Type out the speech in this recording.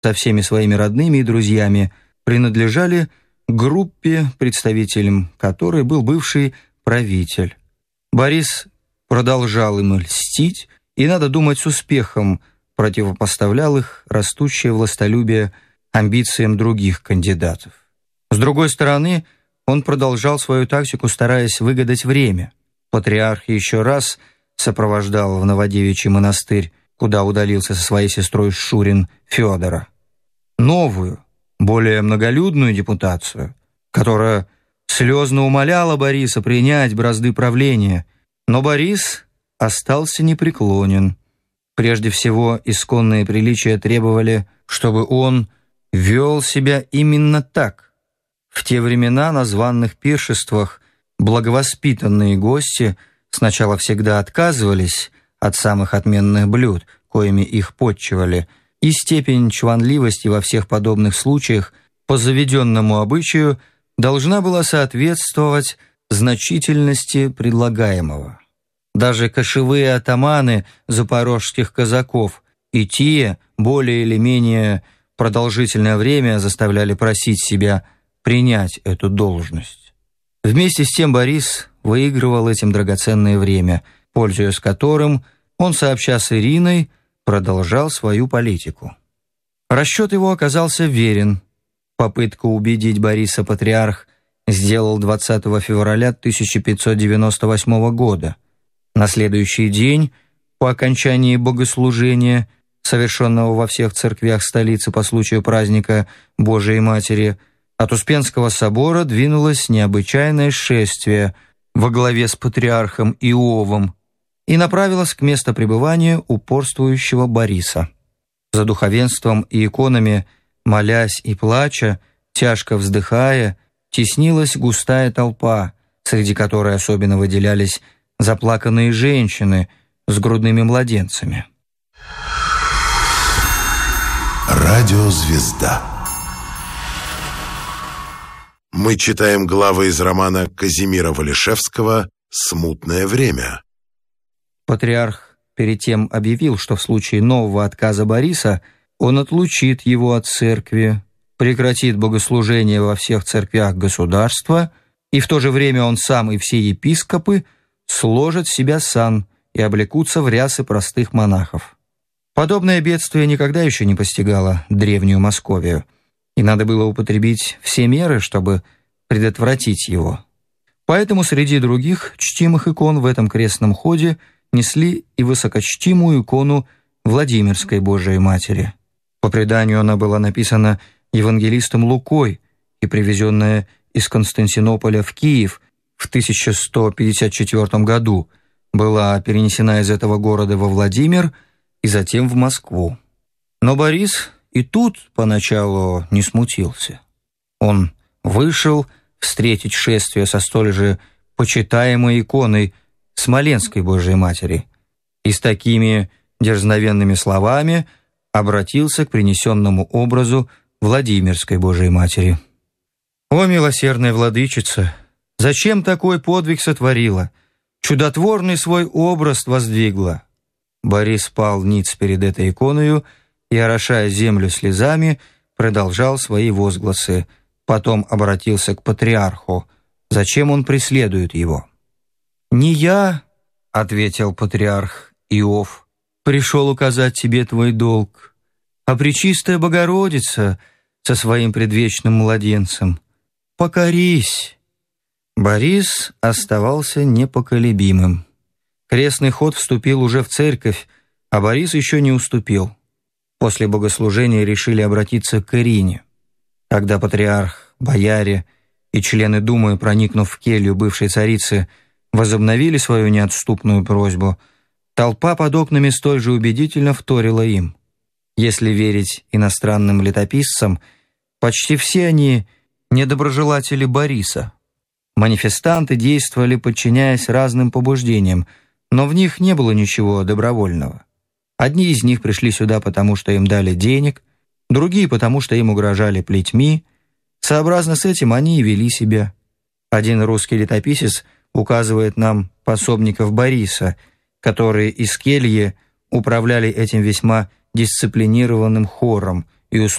со всеми своими родными и друзьями, принадлежали группе, представителем которой был бывший правитель. Борис продолжал им льстить и, надо думать, с успехом противопоставлял их растущее властолюбие амбициям других кандидатов. С другой стороны, он продолжал свою тактику, стараясь выгадать время. Патриарх еще раз сопровождал в Новодевичий монастырь, куда удалился со своей сестрой Шурин, Федора. Новую, более многолюдную депутацию, которая слезно умоляла Бориса принять бразды правления, но Борис остался непреклонен. Прежде всего, исконные приличия требовали, чтобы он вел себя именно так. В те времена на званных пиршествах благовоспитанные гости сначала всегда отказывались от самых отменных блюд, коими их подчивали, и степень чванливости во всех подобных случаях по заведенному обычаю должна была соответствовать значительности предлагаемого. Даже кошевые атаманы запорожских казаков и те более или менее продолжительное время заставляли просить себя принять эту должность. Вместе с тем Борис выигрывал этим драгоценное время, пользуясь которым он, сообща с Ириной, продолжал свою политику. Расчет его оказался верен. Попытку убедить Бориса патриарх сделал 20 февраля 1598 года. На следующий день, по окончании богослужения, совершенного во всех церквях столицы по случаю праздника Божией Матери, от Успенского собора двинулось необычайное шествие во главе с патриархом Иовом и направилось к месту пребывания упорствующего Бориса. За духовенством и иконами, молясь и плача, тяжко вздыхая, теснилась густая толпа, среди которой особенно выделялись заплаканные женщины с грудными младенцами. Радиозвезда. Мы читаем главы из романа Казимира Валишевского «Смутное время». Патриарх перед тем объявил, что в случае нового отказа Бориса он отлучит его от церкви, прекратит богослужение во всех церквях государства, и в то же время он сам и все епископы сложат в себя сан и облекутся в рясы простых монахов. Подобное бедствие никогда еще не постигало древнюю Московию, и надо было употребить все меры, чтобы предотвратить его. Поэтому среди других чтимых икон в этом крестном ходе несли и высокочтимую икону Владимирской Божией Матери. По преданию она была написана евангелистом Лукой и привезенная из Константинополя в Киев в 1154 году, была перенесена из этого города во Владимир и затем в Москву. Но Борис и тут поначалу не смутился. Он вышел встретить шествие со столь же почитаемой иконой Смоленской Божией Матери и с такими дерзновенными словами обратился к принесенному образу Владимирской Божией Матери. «О, милосердная владычица, зачем такой подвиг сотворила? Чудотворный свой образ воздвигла». Борис пал ниц перед этой иконою и, орошая землю слезами, продолжал свои возгласы. Потом обратился к патриарху. Зачем он преследует его? «Не я, — ответил патриарх Иов, — пришел указать тебе твой долг, а Пречистая Богородица со своим предвечным младенцем. Покорись». Борис оставался непоколебимым. Крестный ход вступил уже в церковь, а Борис еще не уступил. После богослужения решили обратиться к Ирине. Когда патриарх, бояре и члены думы, проникнув в келью бывшей царицы, возобновили свою неотступную просьбу, толпа под окнами столь же убедительно вторила им. Если верить иностранным летописцам, почти все они недоброжелатели Бориса. Манифестанты действовали, подчиняясь разным побуждениям, но в них не было ничего добровольного. Одни из них пришли сюда, потому что им дали денег, другие, потому что им угрожали плетьми. Сообразно с этим они и вели себя. Один русский летописец указывает нам пособников Бориса, которые из кельи управляли этим весьма дисциплинированным хором, и